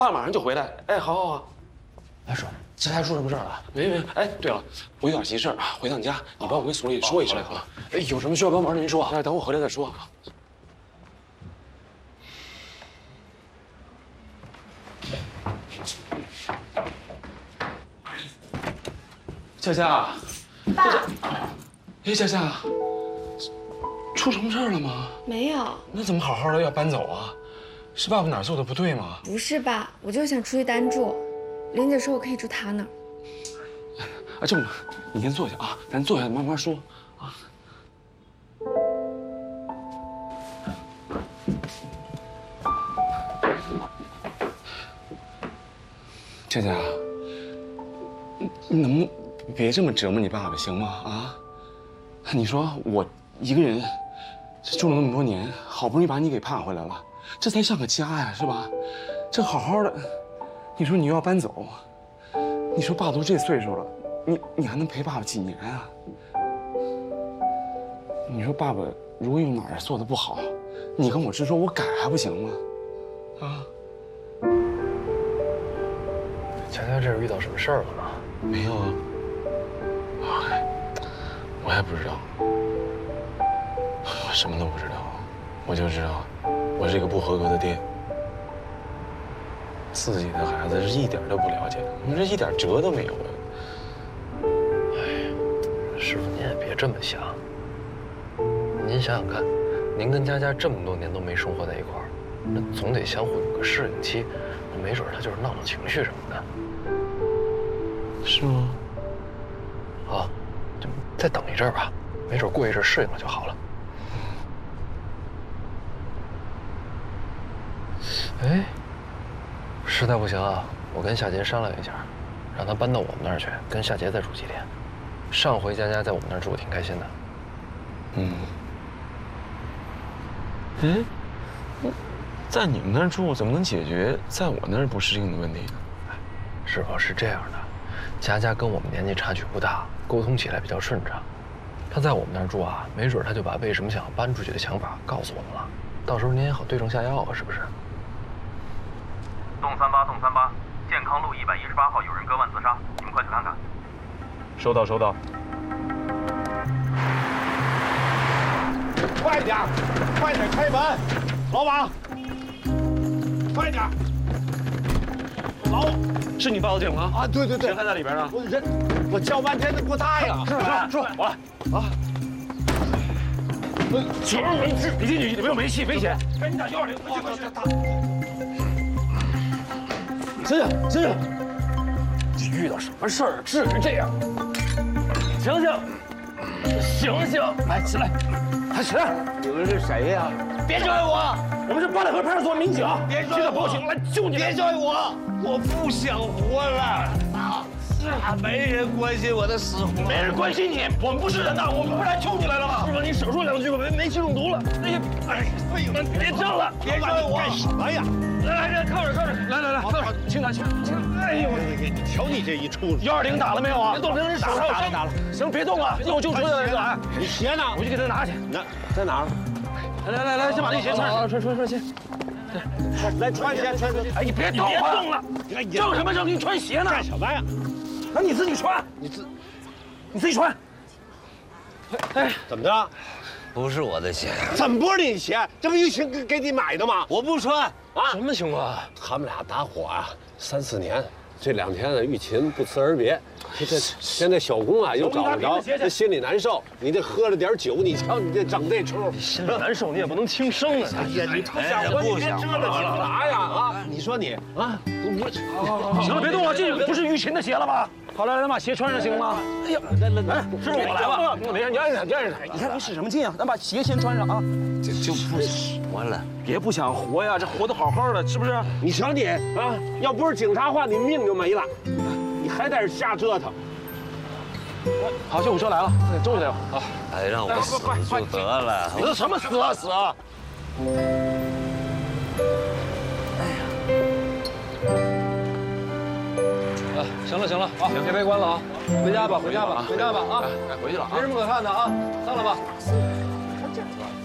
爸马上就回来。哎，好好好。 哎，叔，这还出什么事儿了？ 没。哎，对了，我有点急事儿啊，回趟家你帮我跟所里说一声啊。 哎，有什么需要帮忙的您说。 哎，等我回来再说。佳佳， 爸， 哎，佳佳，出什么事儿了吗？ 没有。 那怎么好好的要搬走啊？是爸爸哪儿做的不对吗？ 不是爸，我就想出去单住。玲姐说我可以住她那儿。 啊，这么，你先坐下啊，咱坐下慢慢说啊。佳佳，你能不能别这么折磨你爸爸行吗？啊，你说我一个人住了那么多年，好不容易把你给盼回来了，这才像个家呀，是吧？这好好的，你说你又要搬走，你说爸都这岁数了，你还能陪爸爸几年啊？你说爸爸如果有哪儿做的不好，你跟我直说，我改还不行吗？啊？ 佳佳这是遇到什么事儿了吗？ 没有啊。哎，我也不知道，我什么都不知道，我就知道，我是一个不合格的爹。自己的孩子是一点都不了解，你这一点辙都没有啊！ 哎，师傅您也别这么想。您想想看，您跟佳佳这么多年都没生活在一块儿，那总得相互有个适应期。没准他就是闹闹情绪什么的。 是吗？ 啊，就再等一阵儿吧，没准过一阵儿适应了就好了。哎，实在不行啊，我跟夏杰商量一下，让他搬到我们那儿去，跟夏杰再住几天。上回佳佳在我们那儿住，挺开心的。 嗯。哎，在你们那儿住怎么能解决在我那儿不适应的问题呢？ 师傅是这样的，佳佳跟我们年纪差距不大，沟通起来比较顺畅。她在我们那儿住啊，没准她就把为什么想要搬出去的想法告诉我们了，到时候您也好对症下药啊，是不是？ 洞38，洞38，健康路118号有人割腕自杀，你们快去看看。 收到，收到。 快点，快点开门，老王，快点。老， 是你报的警吗？ 啊，对对对， 谁还在里边呢？ 我叫半天，他不答应。 说，我来啊！前门没事，你进去，里面有煤气，危险。赶紧打120，快去！醒醒！这遇到什么事儿，至于这样？醒醒！来，起来！还起来！ 你们是谁呀？ 别拽我！我们是八里河派出所民警， 别拽我！ 现在报警来救你！ 别拽我！我不想活了！没人关心我的死活， 没人关心你，我们不是人呐，我们不是来救你来了吗？师傅，你少说2句吧，煤气中毒了。哎呀，别争了， 别拽我！干什么呀？ 来，靠着，来，靠着，轻点。哎呦， 你瞧你这一出 120打了没有啊？别动，别手上有伤。 打了。 行，别动了，一会儿救出来了。 你鞋呢？ 我去给他拿去。 那在哪儿？ 来，先把那鞋穿上。穿鞋。 来穿鞋，穿。 哎，你别动了！正什么正？你穿鞋呢？ 干什么呀？ 那你自己穿。你自己穿。哎， 怎么着？ 不是我的鞋， 怎么不是你鞋？这不玉琴给你买的吗？我不穿啊！ 什么情况啊？ 他们俩搭伙啊，3、4年。这2天呢，玉琴不辞而别。现在小公啊又找不着，他心里难受。你这喝了点酒，你瞧你这整这出， 心里难受，你也不能轻生啊！ 哎呀，你不想活，你别折腾警察呀！啊，你说你啊， 行了，别动了，这不是玉琴的鞋了吧？好，来，咱把鞋穿上行吗？哎呀，来，师傅我来了。你按着他，你看你使什么劲啊？咱把鞋先穿上啊！ 这就不活了。 别不想活呀，这活得好好的，是不是？ 你瞧你啊，要不是警察话，你命就没了。你还在这瞎折腾。 好，救护车来了，周大夫。好， 哎，让我死就得了。 你这什么死啊？ 行了，好，别围观了啊，回家吧啊， 回去了啊， 没什么可看的啊，散了吧。